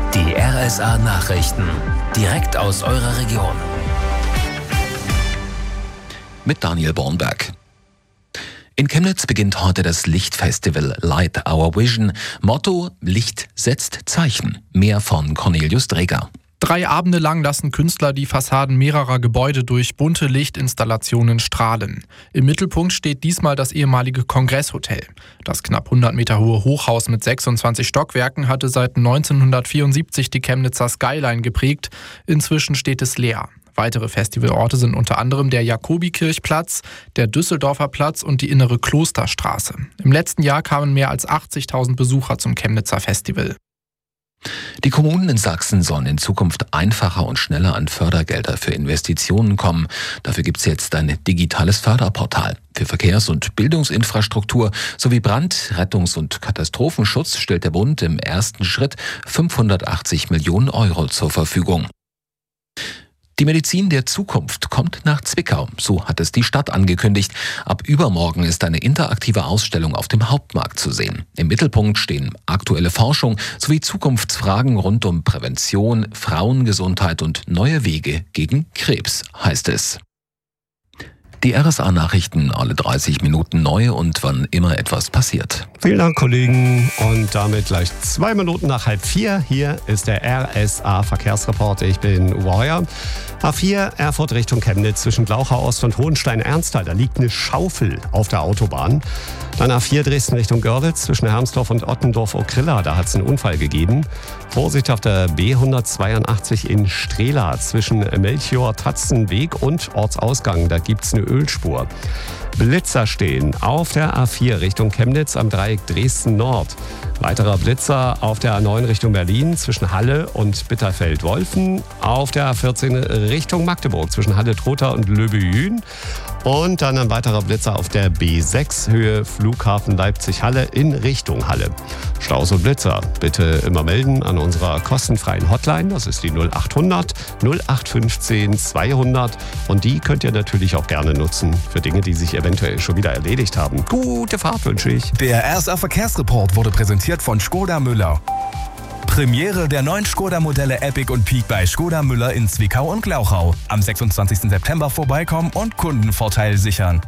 Die RSA-Nachrichten. Direkt aus eurer Region. Mit Daniel Bornberg. In Chemnitz beginnt heute das Lichtfestival Light Our Vision. Motto: Licht setzt Zeichen. Mehr von Cornelius Dreger. 3 Abende lang lassen Künstler die Fassaden mehrerer Gebäude durch bunte Lichtinstallationen strahlen. Im Mittelpunkt steht diesmal das ehemalige Kongresshotel. Das knapp 100 Meter hohe Hochhaus mit 26 Stockwerken hatte seit 1974 die Chemnitzer Skyline geprägt. Inzwischen steht es leer. Weitere Festivalorte sind unter anderem der Jakobikirchplatz, der Düsseldorfer Platz und die innere Klosterstraße. Im letzten Jahr kamen mehr als 80.000 Besucher zum Chemnitzer Festival. Die Kommunen in Sachsen sollen in Zukunft einfacher und schneller an Fördergelder für Investitionen kommen. Dafür gibt es jetzt ein digitales Förderportal. Für Verkehrs- und Bildungsinfrastruktur sowie Brand-, Rettungs- und Katastrophenschutz stellt der Bund im ersten Schritt 580 Millionen Euro zur Verfügung. Die Medizin der Zukunft kommt nach Zwickau, so hat es die Stadt angekündigt. Ab übermorgen ist eine interaktive Ausstellung auf dem Hauptmarkt zu sehen. Im Mittelpunkt stehen aktuelle Forschung sowie Zukunftsfragen rund um Prävention, Frauengesundheit und neue Wege gegen Krebs, heißt es. Die RSA-Nachrichten alle 30 Minuten neu und wann immer etwas passiert. Vielen Dank, Kollegen. Und damit gleich 2 Minuten nach 3:30. Hier ist der RSA-Verkehrsreport. Ich bin Uwe Heuer. A4 Erfurt Richtung Chemnitz zwischen Glauchau Ost und Hohenstein-Ernsthal. Da liegt eine Schaufel auf der Autobahn. Dann A4 Dresden Richtung Görlitz zwischen Hermsdorf und Ottendorf-Okrilla. Da hat es einen Unfall gegeben. Vorsicht auf der B182 in Strehla zwischen Melchior-Tatzenweg und Ortsausgang. Da gibt es eine Ölspur. Blitzer stehen auf der A4 Richtung Chemnitz am Dreieck Dresden-Nord. Weiterer Blitzer auf der A9 Richtung Berlin zwischen Halle und Bitterfeld-Wolfen. Auf der A14 Richtung Magdeburg zwischen Halle-Trotha und Löbehühn. Und dann ein weiterer Blitzer auf der B6 Höhe Flughafen Leipzig-Halle in Richtung Halle. Staus und Blitzer bitte immer melden an unserer kostenfreien Hotline. Das ist die 0800 0815 200. Und die könnt ihr natürlich auch gerne nutzen für Dinge, die sich eventuell schon wieder erledigt haben. Gute Fahrt wünsche ich. Der RSA Verkehrsreport wurde präsentiert von Škoda Müller. Premiere der neuen Škoda-Modelle Epic und Peak bei Škoda Müller in Zwickau und Glauchau. Am 26. September vorbeikommen und Kundenvorteil sichern.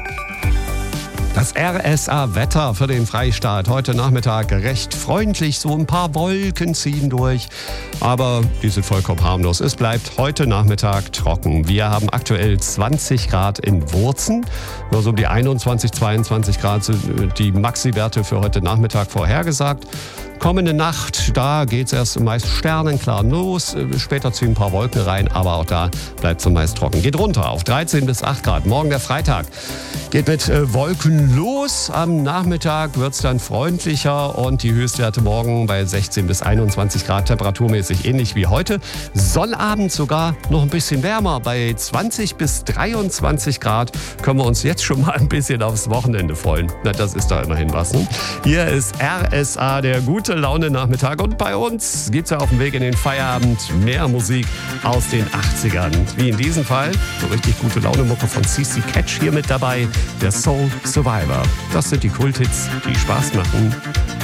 Das RSA-Wetter für den Freistaat. Heute Nachmittag recht freundlich, so ein paar Wolken ziehen durch. Aber die sind vollkommen harmlos. Es bleibt heute Nachmittag trocken. Wir haben aktuell 20 Grad in Wurzen. Nur so um die 21, 22 Grad sind die Maxi-Werte für heute Nachmittag vorhergesagt. Kommende Nacht, da geht es erst meist sternenklar los. Später ziehen ein paar Wolken rein, aber auch da bleibt es meist trocken. Geht runter auf 13 bis 8 Grad. Morgen der Freitag geht mit Wolken los. Am Nachmittag wird es dann freundlicher und die Höchstwerte morgen bei 16 bis 21 Grad, temperaturmäßig ähnlich wie heute. Sonnabend sogar noch ein bisschen wärmer, bei 20 bis 23 Grad. Können wir uns jetzt schon mal ein bisschen aufs Wochenende freuen. Na, das ist doch immerhin was, ne? Hier ist RSA, der gute Laune-Nachmittag. Und bei uns gibt's ja auf dem Weg in den Feierabend mehr Musik aus den 80ern. Wie in diesem Fall, so richtig gute Laune-Mucke von CC Catch hier mit dabei. Der Soul Survivor. Das sind die Kulthits, die Spaß machen.